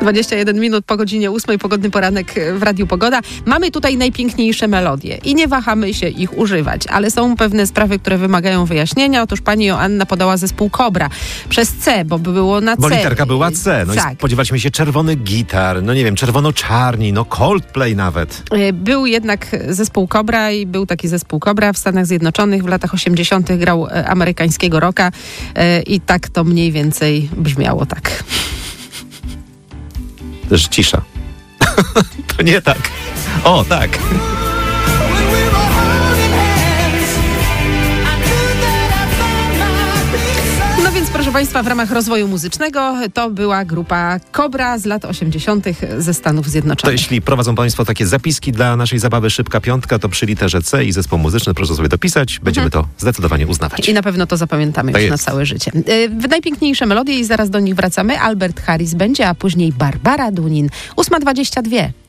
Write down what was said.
21 minut po godzinie 8, pogodny poranek w Radiu Pogoda. Mamy tutaj najpiękniejsze melodie i nie wahamy się ich używać, ale są pewne sprawy, które wymagają wyjaśnienia. Otóż pani Joanna podała zespół Kobra przez C, bo było na C. Bo literka była C. No tak. I spodziewaliśmy się czerwony gitar, no nie wiem, czerwono-czarni, no Coldplay nawet. Był jednak zespół Kobra i był taki zespół Kobra w Stanach Zjednoczonych. W latach 80. grał amerykańskiego rocka i tak to mniej więcej brzmiało tak. Też cisza. To nie tak. O, tak. No więc proszę Państwa, w ramach rozwoju muzycznego to była grupa Kobra z lat 80. ze Stanów To Zjednoczonych. jeśli prowadzą Państwo takie zapiski dla naszej zabawy Szybka Piątka, to przy literze C i zespół muzyczny proszę sobie dopisać. Będziemy to zdecydowanie uznawać. I na pewno to zapamiętamy To już na jest. całe życie. Najpiękniejsze melodie i zaraz do nich wracamy. Albert Harris będzie, a później Barbara Dunin. 8:22.